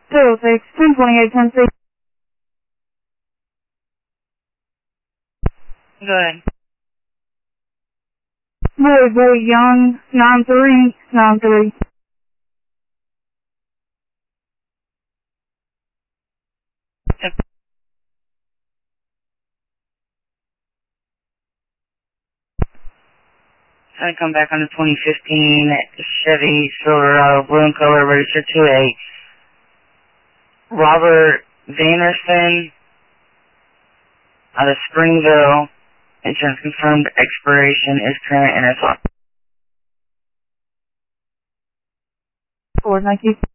206, 1028, 10 Go ahead. Boy, young, 9393. Yep. I come back on the 2015 Chevy Silverado, blue in color, registered to a Robert Vanderson out of Springville. Insurance confirmed, expiration is current, and it's on. Thank you.